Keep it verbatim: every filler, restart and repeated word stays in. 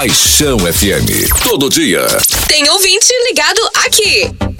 Paixão F M. Todo dia. Tem ouvinte ligado aqui.